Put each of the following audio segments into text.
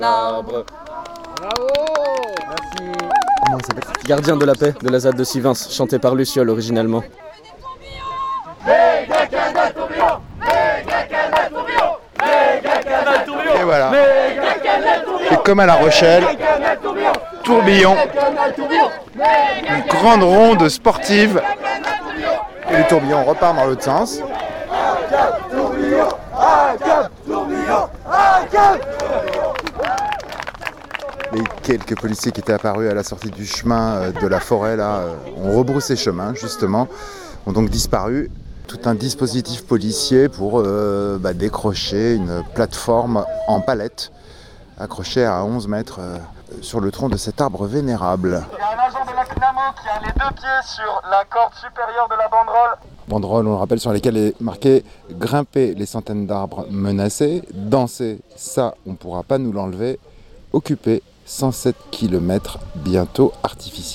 Arbre. Bravo. Merci. Comment ça s'appelle ? Gardien de la paix de la ZAD de Sivins, chanté par Luciole originellement. Et voilà. Et comme à La Rochelle, tourbillon, une grande ronde sportive. Et le tourbillon repart dans l'autre sens. Les quelques policiers qui étaient apparus à la sortie du chemin de la forêt là, ont rebroussé chemin justement, ont donc disparu. Tout un dispositif policier pour décrocher une plateforme en palette accrochée à 11 mètres sur le tronc de cet arbre vénérable. Il y a un agent de la CNAMO qui a les deux pieds sur la corde supérieure de la banderole. Banderole, on le rappelle, sur lesquelles est marqué « Grimper les centaines d'arbres menacés, danser, ça on ne pourra pas nous l'enlever, occuper 107 km bientôt artificialisés ».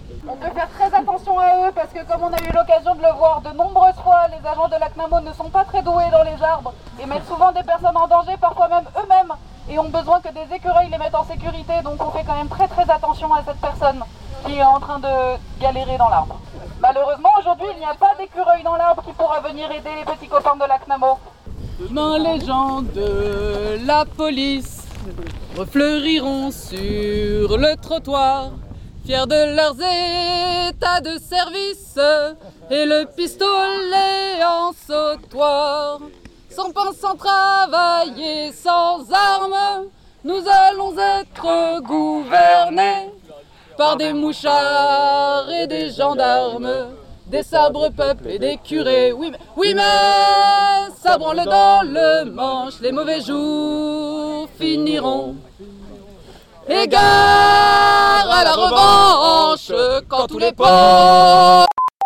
On peut faire très attention à eux parce que comme on a eu l'occasion de le voir de nombreuses fois, les agents de la CNAMO ne sont pas très doués dans les arbres et mettent souvent des personnes en danger, parfois même eux-mêmes, et ont besoin que des écureuils les mettent en sécurité. Donc on fait quand même très attention à cette personne qui est en train de galérer dans l'arbre. Malheureusement aujourd'hui il n'y a pas d'écureuil dans l'arbre qui pourra venir aider les petits copains de la CNAMO. Demain les gens de la police refleuriront sur le trottoir, fiers de leurs états de service et le pistolet en sautoir. Sans pain, sans travailler, sans armes, nous allons être gouvernés par des mouchards et des gendarmes, des sabres-peuples et des curés. Oui mais ça branle dans le manche, les mauvais jours finiront. Et gare à la revanche quand tous les pauvres,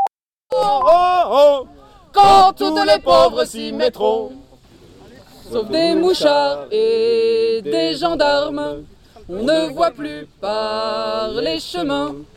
quand toutes les pauvres s'y mettront. Sauf des mouchards et des gendarmes, on ne voit plus par les chemins